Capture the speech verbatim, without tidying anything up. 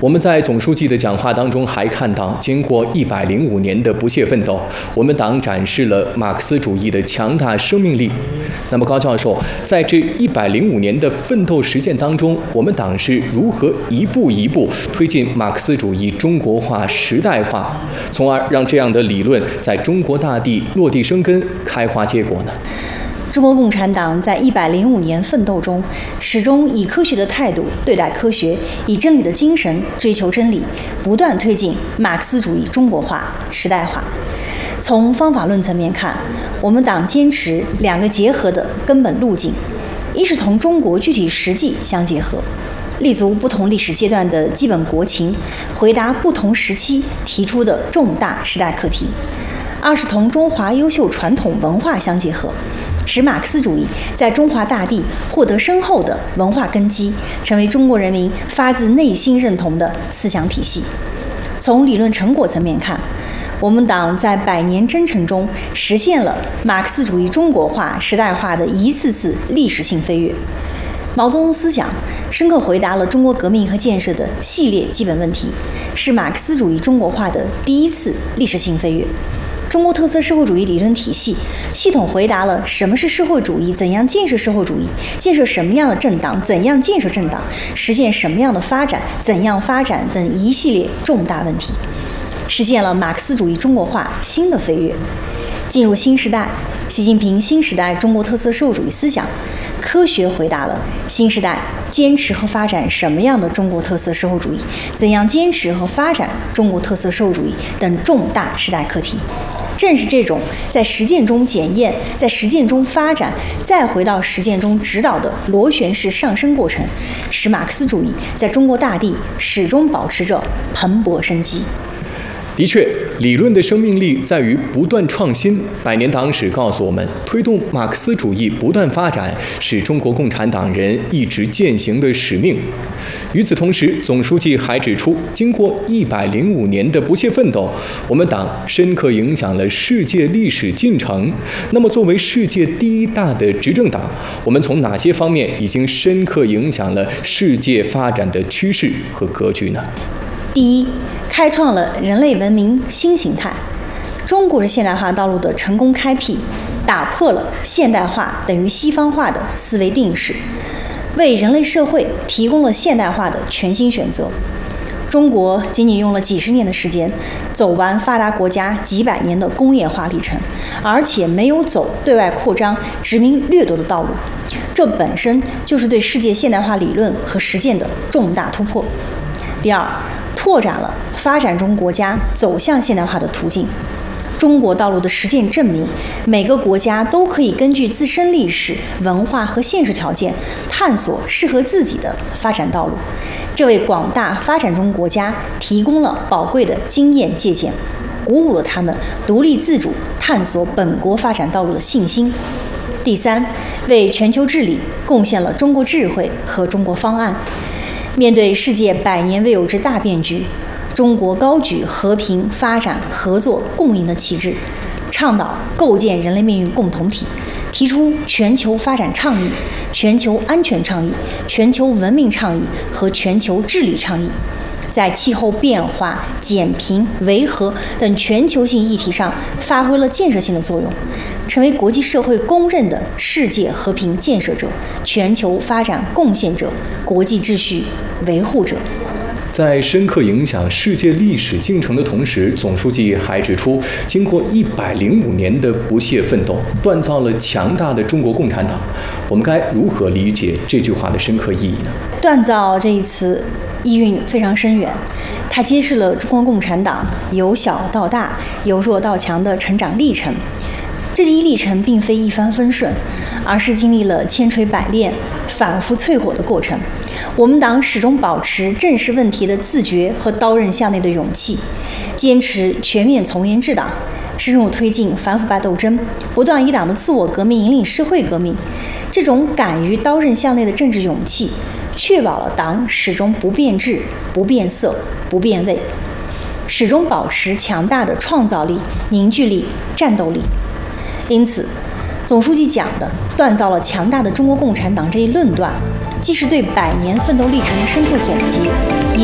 我们在总书记的讲话当中还看到，经过一百零五年的不懈奋斗，我们党展示了马克思主义的强大生命力。那么高教授，在这一百零五年的奋斗实践当中，我们党是如何一步一步推进马克思主义中国化、时代化，从而让这样的理论在中国大地落地生根、开花结果呢？ 中国共产党在一百零五年奋斗中，始终以科学的态度对待科学，以真理的精神追求真理，不断推进马克思主义中国化、时代化。从方法论层面看，我们党坚持两个结合的根本路径：一是同中国具体实际相结合，立足不同历史阶段的基本国情，回答不同时期提出的重大时代课题；二是同中华优秀传统文化相结合，使马克思主义在中华大地获得深厚的文化根基，成为中国人民发自内心认同的思想体系。从理论成果层面看，我们党在百年征程中实现了马克思主义中国化、时代化的一次次历史性飞跃。毛泽东思想深刻回答了中国革命和建设的系列基本问题，是马克思主义中国化的第一次历史性飞跃。中国特色社会主义理论体系系统回答了什么是社会主义、怎样建设社会主义、建设什么样的政党、怎样建设政党、实现什么样的发展、怎样发展等一系列重大问题，实现了马克思主义中国化新的飞跃。进入新时代，习近平新时代中国特色社会主义思想科学回答了新时代坚持和发展什么样的中国特色社会主义、怎样坚持和发展中国特色社会主义等重大时代课题。正是这种在实践中检验、在实践中发展、再回到实践中指导的螺旋式上升过程，使马克思主义在中国大地始终保持着蓬勃生机。 的确，理论的生命力在于不断创新。百年党史告诉我们，推动马克思主义不断发展是中国共产党人一直践行的使命。与此同时，总书记还指出，经过一百零五年的不懈奋斗，我们党深刻影响了世界历史进程。那么，作为世界第一大的执政党，我们从哪些方面已经深刻影响了世界发展的趋势和格局呢？ 第一，开创了人类文明新形态。中国是现代化道路的成功开辟，打破了现代化等于西方化的思维定式，为人类社会提供了现代化的全新选择。中国仅仅用了几十年的时间，走完发达国家几百年的工业化历程，而且没有走对外扩张、殖民掠夺的道路，这本身就是对世界现代化理论和实践的重大突破。第二，拓展了发展中国家走向现代化的途径。中国道路的实践证明，每个国家都可以根据自身历史、文化和现实条件，探索适合自己的发展道路。这为广大发展中国家提供了宝贵的经验借鉴，鼓舞了他们独立自主探索本国发展道路的信心。第三，为全球治理贡献了中国智慧和中国方案。面对世界百年未有之大变局，中国高举和平、发展、合作、共赢的旗帜，倡导构建人类命运共同体，提出全球发展倡议、全球安全倡议、全球文明倡议和全球治理倡议，在气候变化、减贫、维和等全球性议题上发挥了建设性的作用，成为国际社会公认的世界和平建设者、全球发展贡献者、国际秩序维护者。 在深刻影响世界历史进程的同时，总书记还指出，经过一百零五年的不懈奋斗，锻造了强大的中国共产党。我们该如何理解这句话的深刻意义呢？ 锻造这一词意蕴非常深远，它揭示了中国共产党由小到大、由弱到强的成长历程。这一历程并非一帆风顺，而是经历了千锤百炼、反复淬火的过程。我们党始终保持正视问题的自觉和刀刃向内的勇气，坚持全面从严治党，深入推进反腐败斗争，不断以党的自我革命引领社会革命。这种敢于刀刃向内的政治勇气，确保了党始终不变质、不变色、不变味，始终保持强大的创造力、凝聚力、战斗力。因此，总书记讲的锻造了强大的中国共产党这一论断，既是对百年奋斗历程的深刻总结，也